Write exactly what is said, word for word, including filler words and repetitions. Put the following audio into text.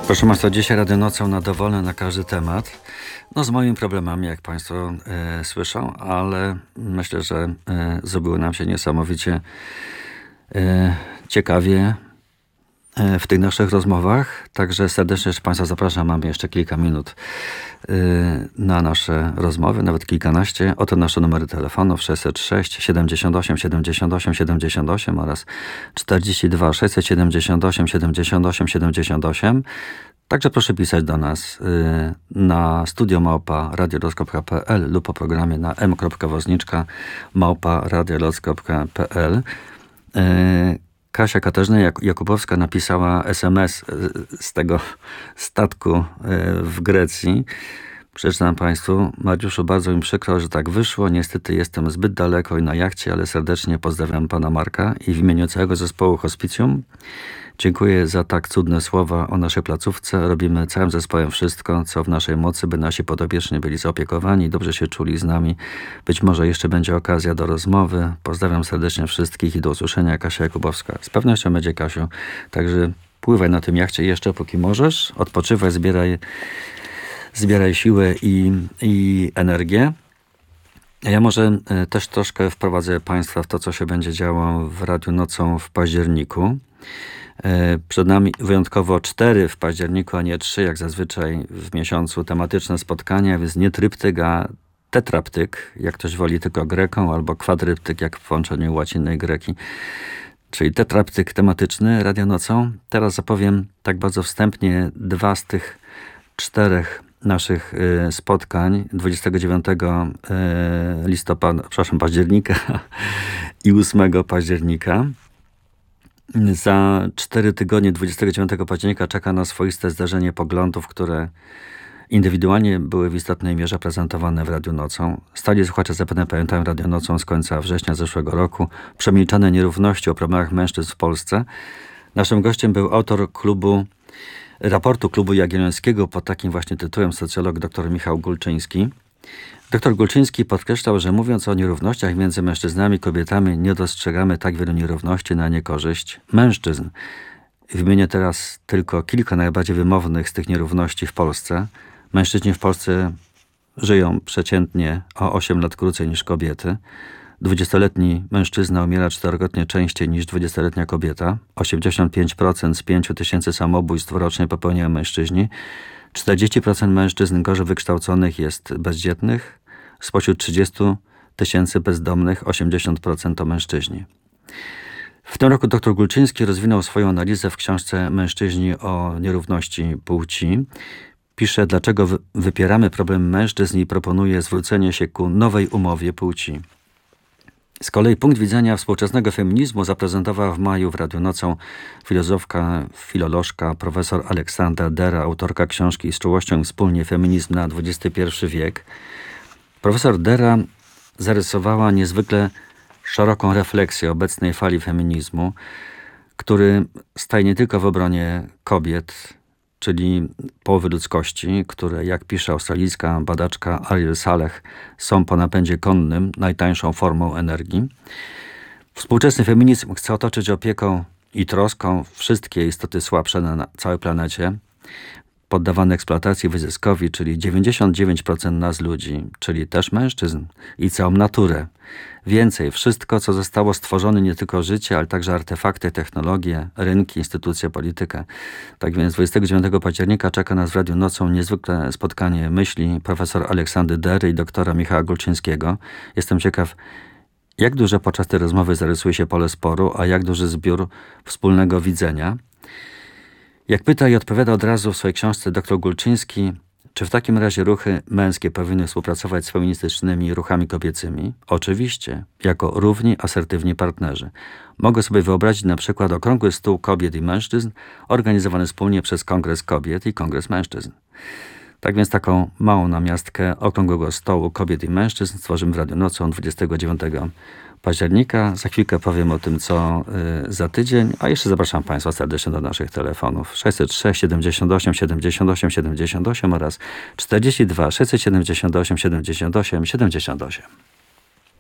Proszę Państwa, dzisiaj Radio Nocą na dowolne na każdy temat. No z moimi problemami, jak Państwo e, słyszą, ale myślę, że e, zrobiło nam się niesamowicie e, ciekawie e, w tych naszych rozmowach. Także serdecznie jeszcze Państwa zapraszam. Mamy jeszcze kilka minut e, na nasze rozmowy, nawet kilkanaście. Oto nasze numery telefonów sześćset sześć siedemdziesiąt osiem siedemdziesiąt osiem siedemdziesiąt osiem oraz czterdzieści dwa sześćset siedemdziesiąt osiem siedemdziesiąt osiem siedemdziesiąt osiem. Także proszę pisać do nas y, na studio małpa radioloc kropka p l lub po programie na m kropka wozniczka małpa radioloc kropka p l. Y, Kasia Katarzyna Jak- Jakubowska napisała es em es y, z tego statku y, w Grecji. Przeczytam Państwu. Mariuszu, bardzo mi przykro, że tak wyszło. Niestety jestem zbyt daleko i na jachcie, ale serdecznie pozdrawiam Pana Marka i w imieniu całego zespołu Hospicjum dziękuję za tak cudne słowa o naszej placówce. Robimy całym zespołem wszystko, co w naszej mocy, by nasi podopieczni byli zaopiekowani i dobrze się czuli z nami. Być może jeszcze będzie okazja do rozmowy. Pozdrawiam serdecznie wszystkich i do usłyszenia. Kasia Jakubowska. Z pewnością będzie, Kasiu. Także pływaj na tym jachcie jeszcze, póki możesz. Odpoczywaj, zbieraj, zbieraj siłę i, i energię. Ja może e, też troszkę wprowadzę Państwa w to, co się będzie działo w Radiu Nocą w październiku. E, Przed nami wyjątkowo cztery w październiku, a nie trzy, jak zazwyczaj w miesiącu, tematyczne spotkania, więc nie tryptyk, a tetraptyk, jak ktoś woli tylko greką, albo kwadryptyk, jak w połączeniu łaciny i greki. Czyli tetraptyk tematyczny Radia Nocą. Teraz zapowiem tak bardzo wstępnie dwa z tych czterech naszych y, spotkań dwudziestego dziewiątego y, listopada, przepraszam, października i ósmego października. Za cztery tygodnie, dwudziestego dziewiątego października, czeka nas swoiste zdarzenie poglądów, które indywidualnie były w istotnej mierze prezentowane w Radiu Nocą. Stali słuchacze zapewne pamiętają Radio Nocą z końca września zeszłego roku. Przemilczane nierówności o problemach mężczyzn w Polsce. Naszym gościem był autor klubu raportu Klubu Jagiellońskiego pod takim właśnie tytułem, socjolog dr Michał Gulczyński. Dr Gulczyński podkreślał, że mówiąc o nierównościach między mężczyznami i kobietami, nie dostrzegamy tak wielu nierówności na niekorzyść mężczyzn. Wymienię teraz tylko kilka najbardziej wymownych z tych nierówności w Polsce. Mężczyźni w Polsce żyją przeciętnie o osiem lat krócej niż kobiety. dwudziestoletni mężczyzna umiera czterokrotnie częściej niż dwudziestoletnia kobieta. osiemdziesiąt pięć procent z pięciu tysięcy samobójstw rocznie popełniają mężczyźni. czterdzieści procent mężczyzn gorzej wykształconych jest bezdzietnych. Spośród trzydziestu tysięcy bezdomnych osiemdziesiąt procent to mężczyźni. W tym roku dr Gulczyński rozwinął swoją analizę w książce Mężczyźni o nierówności płci. Pisze, dlaczego wy- wypieramy problem mężczyzn i proponuje zwrócenie się ku nowej umowie płci. Z kolei punkt widzenia współczesnego feminizmu zaprezentowała w maju w Radiu Nocą filozofka, filolożka, profesor Aleksandra Dera, autorka książki Z czułością wspólnie feminizm na dwudziesty pierwszy wiek. Profesor Dera zarysowała niezwykle szeroką refleksję obecnej fali feminizmu, który staje nie tylko w obronie kobiet, czyli połowy ludzkości, które, jak pisze australijska badaczka Ariel Saleh, są po napędzie konnym najtańszą formą energii. Współczesny feminizm chce otoczyć opieką i troską wszystkie istoty słabsze na na całej planecie, poddawane eksploatacji, wyzyskowi, czyli dziewięćdziesiąt dziewięć procent nas ludzi, czyli też mężczyzn i całą naturę. Więcej, wszystko, co zostało stworzone, nie tylko życie, ale także artefakty, technologie, rynki, instytucje, politykę. Tak więc dwudziestego dziewiątego października czeka nas w Radiu Nocą niezwykle spotkanie myśli profesor Aleksandry Dery i doktora Michała Gulczyńskiego. Jestem ciekaw, jak duże podczas tej rozmowy zarysuje się pole sporu, a jak duży zbiór wspólnego widzenia. Jak pyta i odpowiada od razu w swojej książce dr Gulczyński, czy w takim razie ruchy męskie powinny współpracować z feministycznymi ruchami kobiecymi? Oczywiście, jako równi, asertywni partnerzy. Mogę sobie wyobrazić na przykład okrągły stół kobiet i mężczyzn organizowany wspólnie przez Kongres Kobiet i Kongres Mężczyzn. Tak więc taką małą namiastkę okrągłego stołu kobiet i mężczyzn stworzymy w Radiu Nocą dwudziestego dziewiątego października. Za chwilkę powiem o tym, co y, za tydzień, a jeszcze zapraszam Państwa serdecznie do naszych telefonów sześćset sześć siedemdziesiąt osiem siedemdziesiąt osiem siedemdziesiąt osiem oraz czterdzieści dwa sześćset siedemdziesiąt osiem siedemdziesiąt osiem siedemdziesiąt osiem.